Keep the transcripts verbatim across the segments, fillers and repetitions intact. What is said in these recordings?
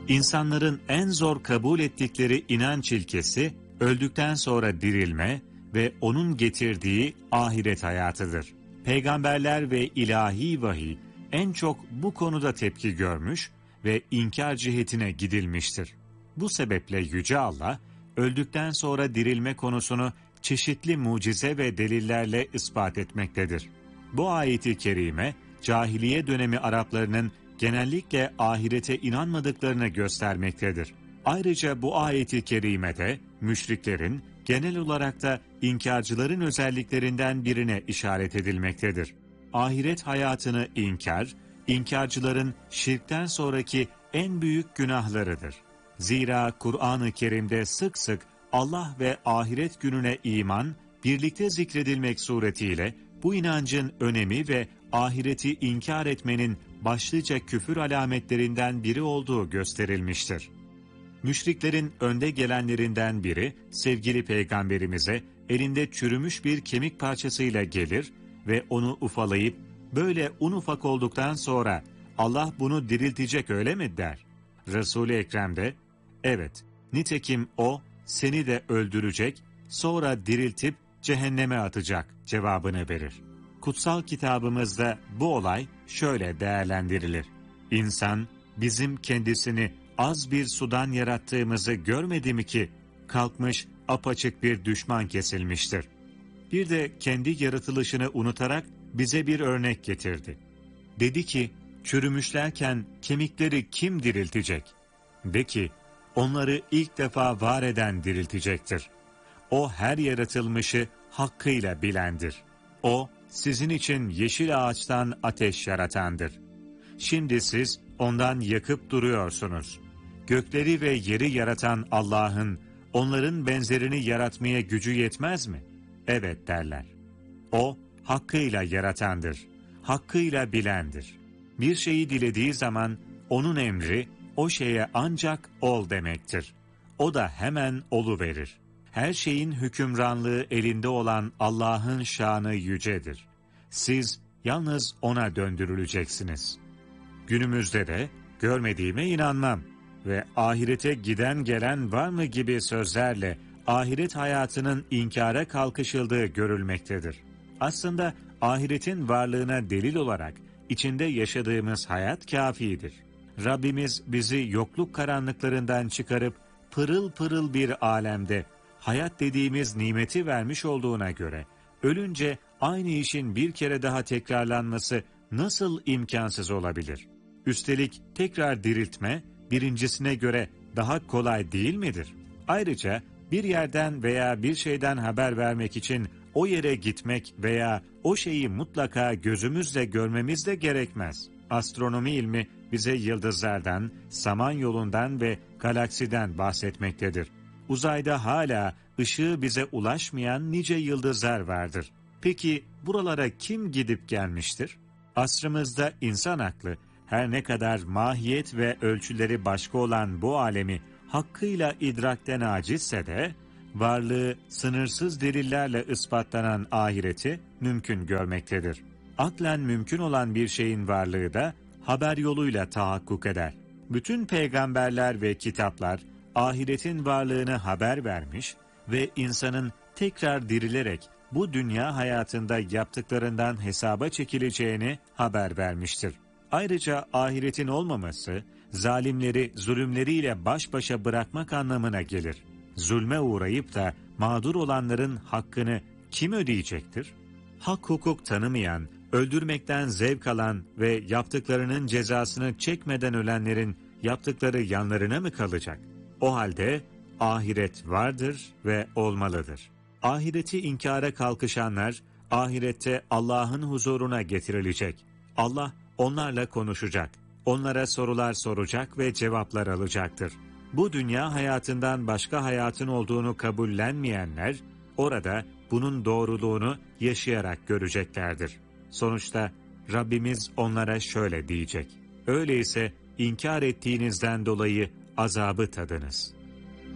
İnsanların en zor kabul ettikleri inanç ilkesi, öldükten sonra dirilme ve onun getirdiği ahiret hayatıdır. Peygamberler ve ilahi vahiy en çok bu konuda tepki görmüş ve inkar cihetine gidilmiştir. Bu sebeple Yüce Allah, öldükten sonra dirilme konusunu çeşitli mucize ve delillerle ispat etmektedir. Bu ayet-i kerime, cahiliye dönemi Araplarının genellikle ahirete inanmadıklarını göstermektedir. Ayrıca bu ayet-i kerimede müşriklerin, genel olarak da inkarcıların özelliklerinden birine işaret edilmektedir. Ahiret hayatını inkar, inkarcıların şirkten sonraki en büyük günahlarıdır. Zira Kur'an-ı Kerim'de sık sık Allah ve ahiret gününe iman birlikte zikredilmek suretiyle bu inancın önemi ve ahireti inkar etmenin başlıca küfür alametlerinden biri olduğu gösterilmiştir. Müşriklerin önde gelenlerinden biri sevgili peygamberimize elinde çürümüş bir kemik parçasıyla gelir ve onu ufalayıp böyle un ufak olduktan sonra Allah bunu diriltecek öyle mi der. Resul-i Ekrem de evet, nitekim o seni de öldürecek, sonra diriltip cehenneme atacak cevabını verir. Kutsal kitabımızda bu olay şöyle değerlendirilir. İnsan bizim kendisini az bir sudan yarattığımızı görmedi mi ki kalkmış apaçık bir düşman kesilmiştir. Bir de kendi yaratılışını unutarak bize bir örnek getirdi. Dedi ki, çürümüşlerken kemikleri kim diriltecek? De ki, onları ilk defa var eden diriltecektir. O her yaratılmışı hakkıyla bilendir. O, sizin için yeşil ağaçtan ateş yaratandır. Şimdi siz ondan yakıp duruyorsunuz. Gökleri ve yeri yaratan Allah'ın, onların benzerini yaratmaya gücü yetmez mi? Evet derler. O, hakkıyla yaratandır. Hakkıyla bilendir. Bir şeyi dilediği zaman, onun emri, o şeye ancak ol demektir. O da hemen oluverir. Her şeyin hükümranlığı elinde olan Allah'ın şanı yücedir. Siz yalnız ona döndürüleceksiniz. Günümüzde de görmediğime inanmam ve ahirete giden gelen var mı gibi sözlerle ahiret hayatının inkara kalkışıldığı görülmektedir. Aslında ahiretin varlığına delil olarak içinde yaşadığımız hayat kâfidir. Rabbimiz bizi yokluk karanlıklarından çıkarıp pırıl pırıl bir alemde hayat dediğimiz nimeti vermiş olduğuna göre ölünce aynı işin bir kere daha tekrarlanması nasıl imkansız olabilir? Üstelik tekrar diriltme birincisine göre daha kolay değil midir? Ayrıca bir yerden veya bir şeyden haber vermek için o yere gitmek veya o şeyi mutlaka gözümüzle görmemiz de gerekmez. Astronomi ilmi bize yıldızlardan, samanyolundan ve galaksiden bahsetmektedir. Uzayda hala ışığı bize ulaşmayan nice yıldızlar vardır. Peki buralara kim gidip gelmiştir? Asrımızda insan aklı her ne kadar mahiyet ve ölçüleri başka olan bu alemi hakkıyla idrakten acizse de varlığı sınırsız delillerle ispatlanan ahireti mümkün görmektedir. Aklen mümkün olan bir şeyin varlığı da haber yoluyla tahakkuk eder. Bütün peygamberler ve kitaplar ahiretin varlığını haber vermiş ve insanın tekrar dirilerek bu dünya hayatında yaptıklarından hesaba çekileceğini haber vermiştir. Ayrıca ahiretin olmaması, zalimleri zulümleriyle baş başa bırakmak anlamına gelir. Zulme uğrayıp da mağdur olanların hakkını kim ödeyecektir? Hak hukuk tanımayan, öldürmekten zevk alan ve yaptıklarının cezasını çekmeden ölenlerin yaptıkları yanlarına mı kalacak? O halde ahiret vardır ve olmalıdır. Ahireti inkara kalkışanlar, ahirette Allah'ın huzuruna getirilecek. Allah onlarla konuşacak, onlara sorular soracak ve cevaplar alacaktır. Bu dünya hayatından başka hayatın olduğunu kabullenmeyenler, orada bunun doğruluğunu yaşayarak göreceklerdir. Sonuçta Rabbimiz onlara şöyle diyecek: öyleyse inkar ettiğinizden dolayı azabı tadınız.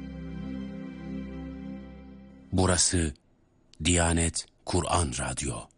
Burası Diyanet Kur'an Radyo.